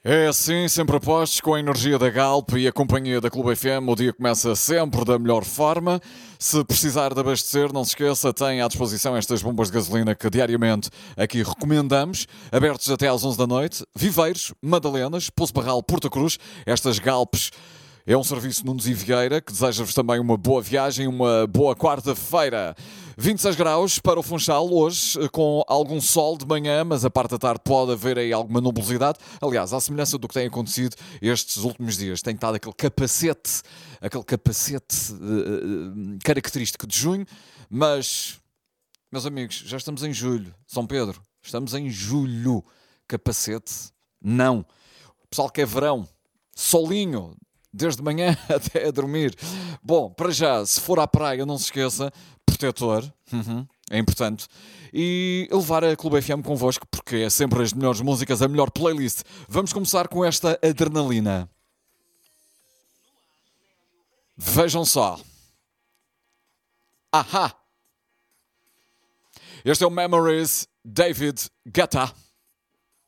É assim, sempre a postos, com a energia da Galp e a companhia da Clube FM. O dia começa sempre da melhor forma. Se precisar de abastecer, não se esqueça, tem à disposição estas bombas de gasolina que diariamente aqui recomendamos, abertos até às 11 da noite. Viveiros, Madalenas, Poço Barral, Porta Cruz, estas Galpes. É um serviço Nunes e Vieira, que deseja-vos também uma boa viagem, uma boa quarta-feira. 26 graus para o Funchal, hoje com algum sol de manhã, mas a parte da tarde pode haver aí alguma nubosidade. Aliás, à semelhança do que tem acontecido estes últimos dias, tem estado aquele capacete característico de junho, mas, meus amigos, já estamos em julho. São Pedro, estamos em julho. Capacete, não. O pessoal quer verão, solinho, desde manhã até a dormir. Bom, para já, se for à praia, não se esqueça, protetor, é importante. E levar a Clube FM convosco, porque é sempre as melhores músicas, a melhor playlist. Vamos começar com esta adrenalina. Vejam só. Ahá! Este é o Memories, David Guetta.